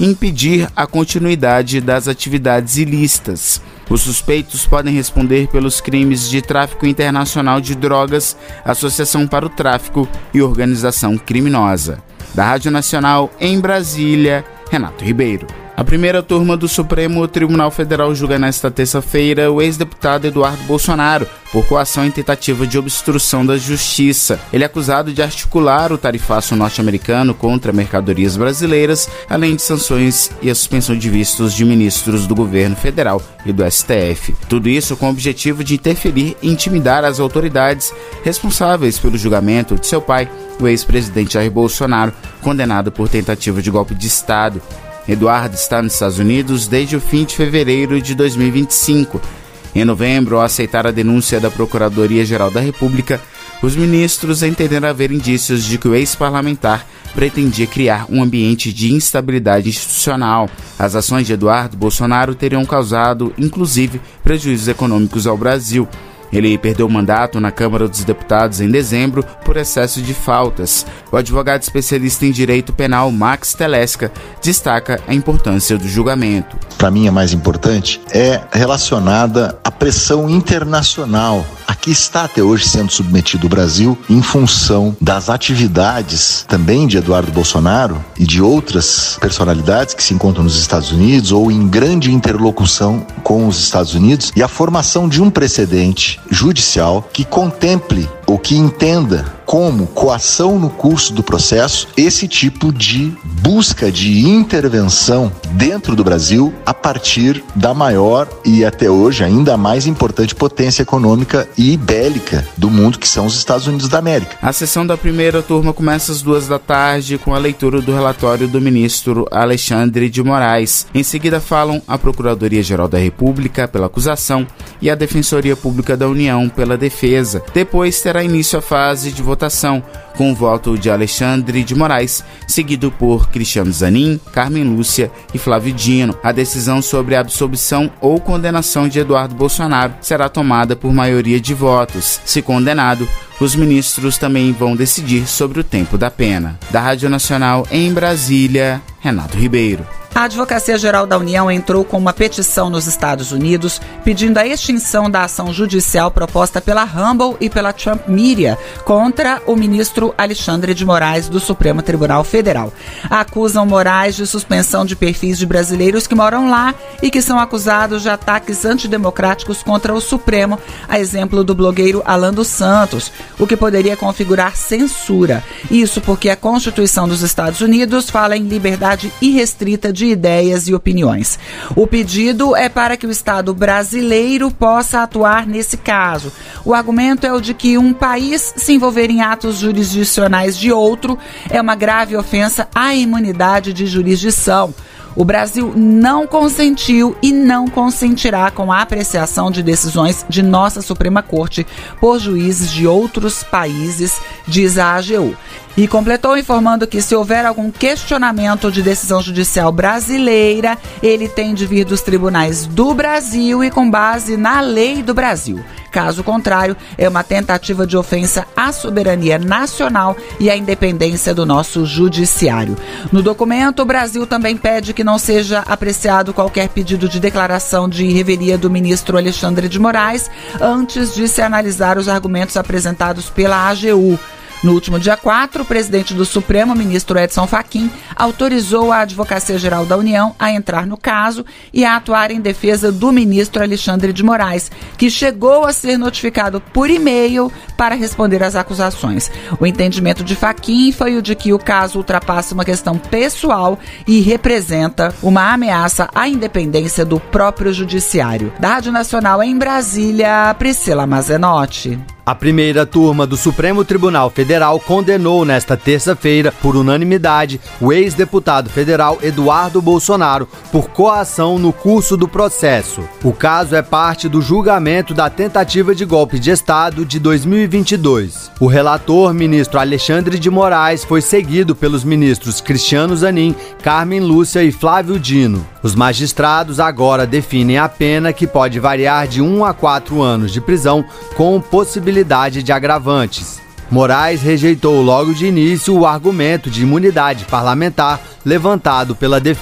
e impedir a continuidade das atividades ilícitas. Os suspeitos podem responder pelos crimes de tráfico internacional de drogas, associação para o tráfico e organização criminosa. Da Rádio Nacional em Brasília, Renato Ribeiro. A primeira turma do Supremo Tribunal Federal julga nesta terça-feira o ex-deputado Eduardo Bolsonaro por coação em tentativa de obstrução da justiça. Ele é acusado de articular o tarifaço norte-americano contra mercadorias brasileiras, além de sanções e a suspensão de vistos de ministros do governo federal e do STF. Tudo isso com o objetivo de interferir e intimidar as autoridades responsáveis pelo julgamento de seu pai, o ex-presidente Jair Bolsonaro, condenado por tentativa de golpe de Estado. Eduardo está nos Estados Unidos desde o fim de fevereiro de 2025. Em novembro, ao aceitar a denúncia da Procuradoria-Geral da República, os ministros entenderam haver indícios de que o ex-parlamentar pretendia criar um ambiente de instabilidade institucional. As ações de Eduardo Bolsonaro teriam causado, inclusive, prejuízos econômicos ao Brasil. Ele perdeu o mandato na Câmara dos Deputados em dezembro por excesso de faltas. O advogado especialista em direito penal Max Telesca destaca a importância do julgamento. Para mim, a mais importante é relacionada à pressão internacional a que está até hoje sendo submetido o Brasil em função das atividades também de Eduardo Bolsonaro e de outras personalidades que se encontram nos Estados Unidos ou em grande interlocução com os Estados Unidos e a formação de um precedente judicial que contemple ou que entenda como coação no curso do processo esse tipo de busca de intervenção dentro do Brasil a partir da maior e até hoje ainda mais importante potência econômica e bélica do mundo, que são os Estados Unidos da América. A sessão da primeira turma começa às 14h com a leitura do relatório do ministro Alexandre de Moraes. Em seguida falam a Procuradoria-Geral da República pela acusação e a Defensoria Pública da União pela defesa. Depois terá início a fase de votação, com o voto de Alexandre de Moraes, seguido por Cristiano Zanin, Carmen Lúcia e Flávio Dino. A decisão sobre a absolvição ou condenação de Eduardo Bolsonaro será tomada por maioria de votos. Se condenado, os ministros também vão decidir sobre o tempo da pena. Da Rádio Nacional em Brasília, Renato Ribeiro. A Advocacia-Geral da União entrou com uma petição nos Estados Unidos pedindo a extinção da ação judicial proposta pela Rumble e pela Trump Media contra o ministro Alexandre de Moraes do Supremo Tribunal Federal. Acusam Moraes de suspensão de perfis de brasileiros que moram lá e que são acusados de ataques antidemocráticos contra o Supremo, a exemplo do blogueiro Alan dos Santos, o que poderia configurar censura. Isso porque a Constituição dos Estados Unidos fala em liberdade irrestrita de ideias e opiniões. O pedido é para que o Estado brasileiro possa atuar nesse caso. O argumento é o de que um país se envolver em atos jurisdicionais de outro é uma grave ofensa à imunidade de jurisdição. O Brasil não consentiu e não consentirá com a apreciação de decisões de nossa Suprema Corte por juízes de outros países, diz a AGU. E completou informando que se houver algum questionamento de decisão judicial brasileira, ele tem de vir dos tribunais do Brasil e com base na lei do Brasil. Caso contrário, é uma tentativa de ofensa à soberania nacional e à independência do nosso judiciário. No documento, o Brasil também pede que não seja apreciado qualquer pedido de declaração de revelia do ministro Alexandre de Moraes antes de se analisar os argumentos apresentados pela AGU. No último dia 4, o presidente do Supremo, ministro Edson Fachin, autorizou a Advocacia-Geral da União a entrar no caso e a atuar em defesa do ministro Alexandre de Moraes, que chegou a ser notificado por e-mail para responder às acusações. O entendimento de Fachin foi o de que o caso ultrapassa uma questão pessoal e representa uma ameaça à independência do próprio judiciário. Da Rádio Nacional em Brasília, Priscila Mazenotti. A primeira turma do Supremo Tribunal Federal condenou nesta terça-feira, por unanimidade, o ex-deputado federal Eduardo Bolsonaro por coação no curso do processo. O caso é parte do julgamento da tentativa de golpe de Estado de 2022. O relator, ministro Alexandre de Moraes, foi seguido pelos ministros Cristiano Zanin, Carmen Lúcia e Flávio Dino. Os magistrados agora definem a pena, que pode variar de 1 a 4 anos de prisão, com possibilidade de agravantes. Moraes rejeitou logo de início o argumento de imunidade parlamentar levantado pela defesa.